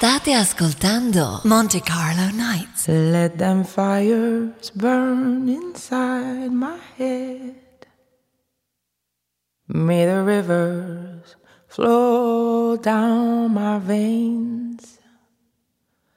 State ascoltando Monte Carlo Nights. Let them fires burn inside my head. May the rivers flow down my veins.